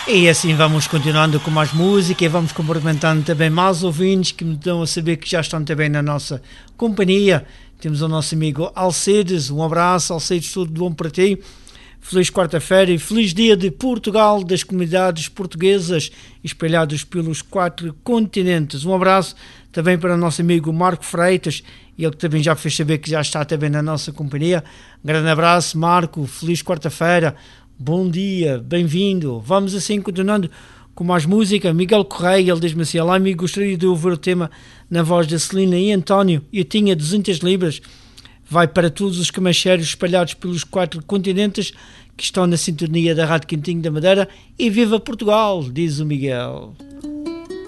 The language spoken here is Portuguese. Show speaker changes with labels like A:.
A: E assim vamos continuando com mais música e vamos cumprimentando também mais ouvintes que me dão a saber que já estão também na nossa companhia. Temos o nosso amigo Alcides, um abraço, Alcides, tudo de bom para ti. Feliz quarta-feira e feliz dia de Portugal, das comunidades portuguesas espalhadas pelos 4 continentes. Um abraço também para o nosso amigo Marco Freitas, ele que também já fez saber que já está também na nossa companhia. Um grande abraço, Marco, feliz quarta-feira. Bom dia, bem-vindo. Vamos assim continuando com mais música. Miguel Correia, ele diz-me assim: olá amigo, gostaria de ouvir o tema na voz da Celina e António. Eu tinha 200 libras. Vai para todos os camacheiros espalhados pelos 4 continentes que estão na sintonia da Rádio Quentinho da Madeira. E viva Portugal, diz o Miguel.